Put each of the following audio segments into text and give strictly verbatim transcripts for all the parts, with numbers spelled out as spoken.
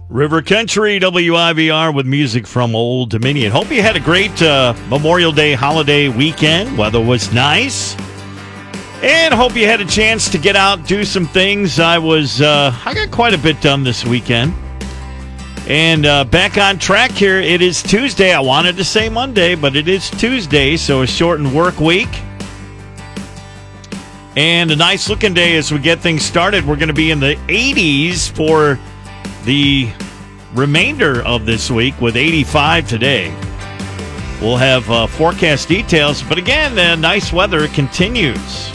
River Country, W I V R with music from Old Dominion. Hope you had a great uh, Memorial Day holiday weekend. Weather was nice. And hope you had a chance to get out, do some things. I was, uh, I got quite a bit done this weekend. And uh, back on track here. It is Tuesday. I wanted to say Monday, but it is Tuesday, so a shortened work week. And a nice looking day as we get things started. We're going to be in the eighties for the remainder of this week with eighty-five today. We'll have uh, forecast details, but again, the nice weather continues.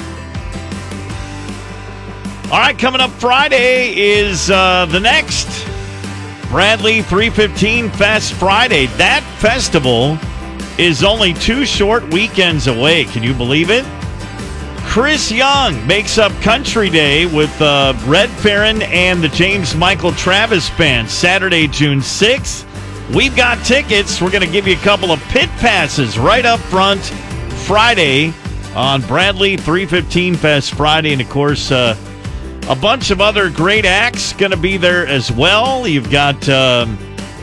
All right, coming up Friday is uh, the next Bradley three fifteen Fest Friday. That festival is only two short weekends away. Can you believe it? Chris Young makes up Country Day with uh, Red Farron and the James Michael Travis Band, Saturday, June sixth. We've got tickets. We're going to give you a couple of pit passes right up front Friday on Bradley three fifteen Fest Friday. And, of course, uh, a bunch of other great acts going to be there as well. You've got um,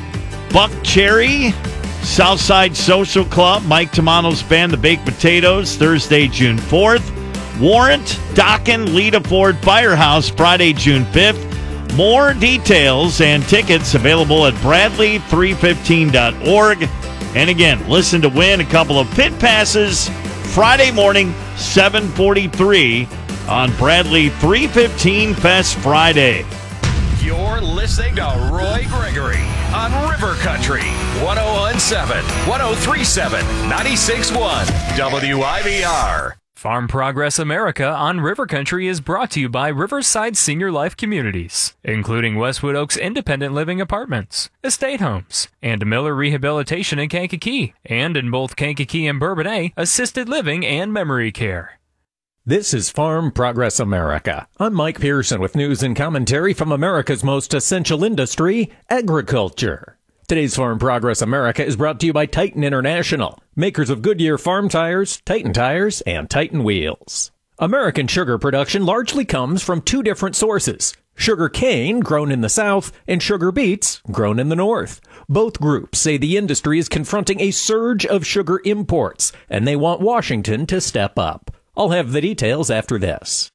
Buck Cherry, Southside Social Club, Mike Tomano's band, The Baked Potatoes, Thursday, June fourth. Warrant, Dokken, Lita Ford Firehouse, Friday, June fifth. More details and tickets available at bradley three fifteen dot org. And again, listen to win a couple of pit passes Friday morning, seven forty-three on Bradley three fifteen Fest Friday. You're listening to Roy Gregory on River Country, one oh one point seven, one oh three point seven, ninety-six point one, W I V R. Farm Progress America on River Country is brought to you by Riverside Senior Life Communities, including Westwood Oaks Independent Living Apartments, Estate Homes, and Miller Rehabilitation in Kankakee, and in both Kankakee and Bourbonnais, Assisted Living and Memory Care. This is Farm Progress America. I'm Mike Pearson with news and commentary from America's most essential industry, agriculture. Today's Farm Progress America is brought to you by Titan International, makers of Goodyear farm tires, Titan tires, and Titan wheels. American sugar production largely comes from two different sources: sugar cane, grown in the South, and sugar beets, grown in the North. Both groups say the industry is confronting a surge of sugar imports, and they want Washington to step up. I'll have the details after this.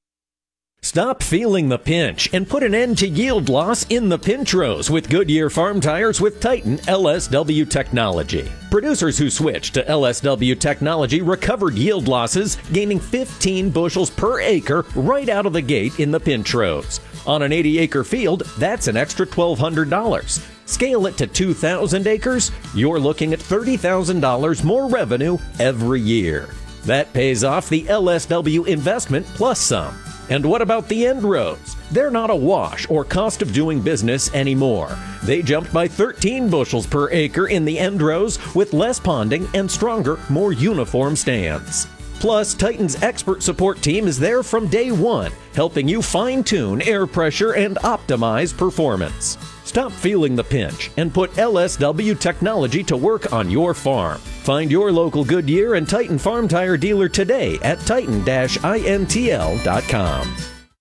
Stop feeling the pinch and put an end to yield loss in the pinch rows with Goodyear farm tires with Titan L S W technology. Producers who switched to L S W technology recovered yield losses, gaining fifteen bushels per acre right out of the gate in the pinch rows. On an eighty acre field, that's an extra twelve hundred dollars. Scale it to two thousand acres, you're looking at thirty thousand dollars more revenue every year. That pays off the L S W investment plus some. And what about the end rows? They're not a wash or cost of doing business anymore. They jumped by thirteen bushels per acre in the end rows with less ponding and stronger, more uniform stands. Plus, Titan's expert support team is there from day one, helping you fine-tune air pressure and optimize performance. Stop feeling the pinch and put L S W technology to work on your farm. Find your local Goodyear and Titan farm tire dealer today at titan dash intl dot com.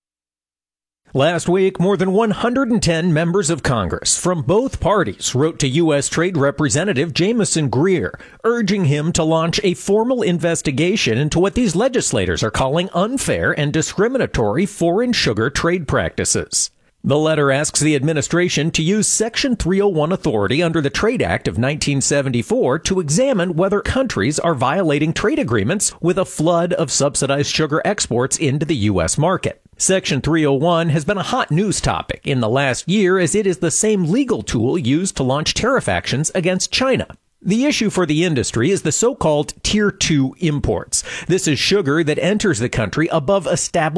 Last week, more than one hundred ten members of Congress from both parties wrote to U S. Trade Representative Jamieson Greer, urging him to launch a formal investigation into what these legislators are calling unfair and discriminatory foreign sugar trade practices. The letter asks the administration to use Section three oh one authority under the Trade Act of nineteen seventy-four to examine whether countries are violating trade agreements with a flood of subsidized sugar exports into the U S market. Section three oh one has been a hot news topic in the last year as it is the same legal tool used to launch tariff actions against China. The issue for the industry is the so-called Tier two imports. This is sugar that enters the country above established